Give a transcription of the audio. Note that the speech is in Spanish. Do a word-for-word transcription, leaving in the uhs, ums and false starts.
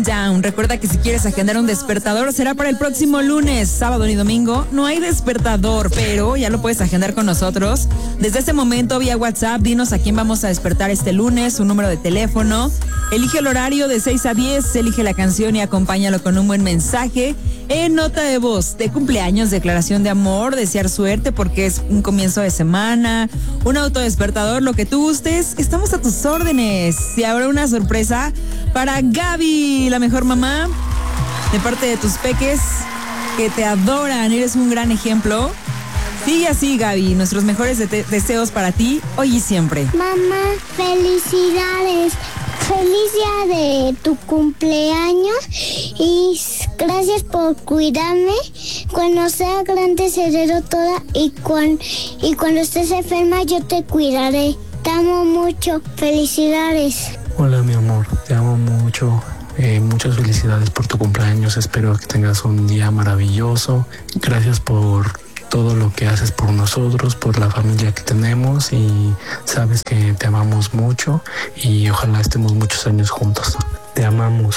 Down. Recuerda que si quieres agendar un despertador será para el próximo lunes, sábado y domingo. No hay despertador, pero ya lo puedes agendar con nosotros. Desde este momento vía WhatsApp, dinos a quién vamos a despertar este lunes, su número de teléfono. Elige el horario de seis a diez, elige la canción y acompáñalo con un buen mensaje en nota de voz, de cumpleaños, declaración de amor, desear suerte porque es un comienzo de semana, un autodespertador, lo que tú gustes, estamos a tus órdenes. Y ahora una sorpresa para Gaby, la mejor mamá, de parte de tus peques que te adoran, eres un gran ejemplo. Sigue así, Gaby, nuestros mejores de- deseos para ti, hoy y siempre. Mamá, felicidades. Feliz día de tu cumpleaños y gracias por cuidarme. Cuando sea grande seré toda y, cuan, y cuando estés enferma yo te cuidaré. Te amo mucho. Felicidades. Hola, mi amor, te amo mucho. Eh, muchas felicidades por tu cumpleaños. Espero que tengas un día maravilloso. Gracias por todo lo que haces por nosotros, por la familia que tenemos, y sabes que te amamos mucho y ojalá estemos muchos años juntos. Te amamos.